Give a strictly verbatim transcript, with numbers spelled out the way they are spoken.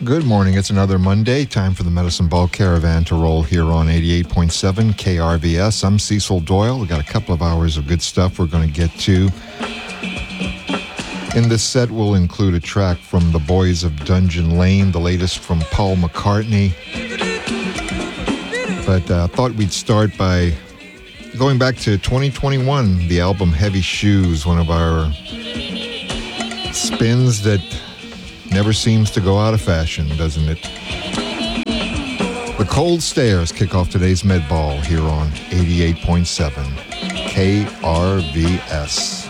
Good morning. It's another Monday. Time for the Medicine Ball Caravan to roll here on eighty-eight point seven K R V S. I'm Cecil Doyle. We've got a couple of hours of good stuff we're going to get to. In this set, we'll include a track from the Boys of Dungeon Lane, the latest from Paul McCartney. But I uh, thought we'd start by going back to twenty twenty-one, the album Heavy Shoes, one of our spins that never seems to go out of fashion, doesn't it? The Cold Stairs kick off today's Med Ball here on eighty-eight point seven K R V S.